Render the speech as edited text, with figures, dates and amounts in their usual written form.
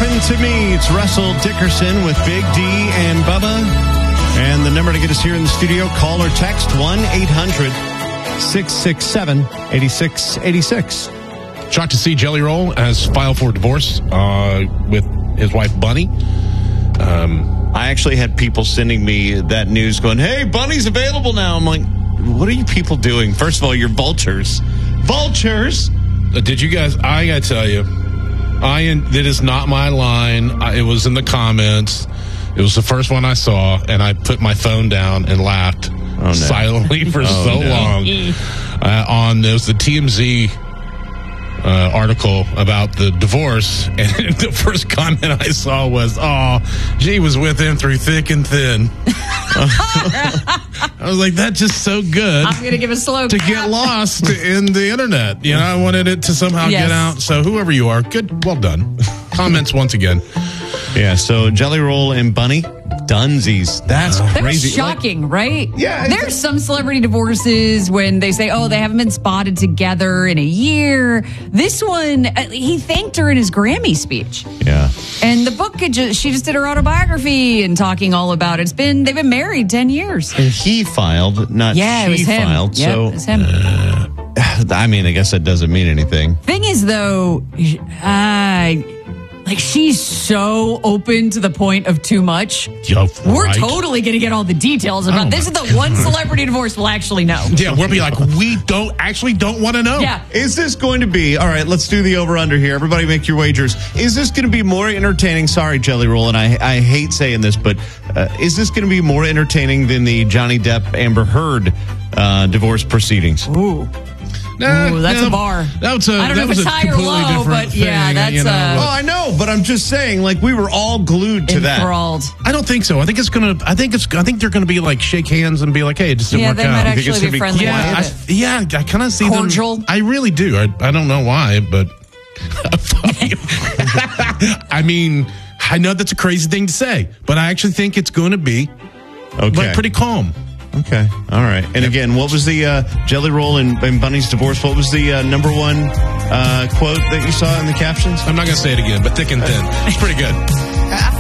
happened to me. It's Russell Dickerson with Big D and Bubba. And the number to get us here in the studio, call or text 1-800-667-8686. Shocked to see Jelly Roll has filed for divorce with his wife, Bunny. I actually had people sending me that news going, hey, Bunny's available now. I'm like, what are you people doing? First of all, you're vultures. Vultures! Did you guys, I got to tell you, it is not my line. It was in the comments. It was the first one I saw, and I put my phone down and laughed silently for long. It was the TMZ article about the divorce, and the first comment I saw was, she was with him through thick and thin. I was like, that's just so good. I'm going to give a slow to get lost in the internet. You know, I wanted it to somehow get out. So whoever you are, good, well done. Comments once again. Yeah, so Jelly Roll and Bunny, Dunsies. That's crazy. That's shocking, right? Yeah. There's some celebrity divorces when they say, they haven't been spotted together in a year. This one, he thanked her in his Grammy speech. Yeah. And the book, she just did her autobiography and talking all about it. They've been married 10 years. And he filed, not she it was him. filed. Yep, so, it was him. I mean, I guess that doesn't mean anything. Thing is, though, she's so open to the point of too much. We're totally going to get all the details about this. Is the one celebrity divorce we'll actually know. Yeah, we'll be like, we don't want to know. Yeah. Is this going to be, all right, let's do the over-under here. Everybody make your wagers. Is this going to be more entertaining? Sorry, Jelly Roll, and I hate saying this, but is this going to be more entertaining than the Johnny Depp Amber Heard divorce proceedings? Ooh. That's a bar. I don't know if it's high or low, but yeah, that's I know, but I'm just saying, we were all glued to enthralled. That. I don't think so. I think they're gonna be like shake hands and be like, hey, it just didn't work out. Yeah, they might actually be friendly. I kind of see cordial. them. I really do. I don't know why, but I mean, I know that's a crazy thing to say, but I actually think it's going to be pretty calm. Okay. All right. And again, what was the Jelly Roll and Bunny's divorce? What was the number one quote that you saw in the captions? I'm not going to say it again, but thick and thin. It's pretty good.